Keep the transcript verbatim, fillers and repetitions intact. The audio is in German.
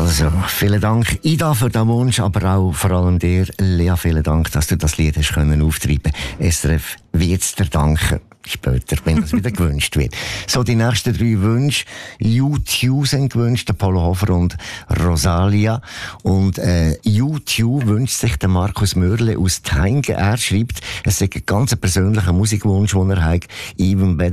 Also, vielen Dank, Ida, für den Wunsch, aber auch vor allem dir, Lea, vielen Dank, dass du das Lied hast können auftreiben. S R F wird es dir danken. Später, wenn das wieder gewünscht wird. So, die nächsten drei Wünsche. U zwei sind gewünscht, der Paul Hofer und Rosalia. Und äh, U zwei wünscht sich der Markus Mörle aus Thainge. Er schreibt, es sei ein ganz persönlicher Musikwunsch, den er hat. Even better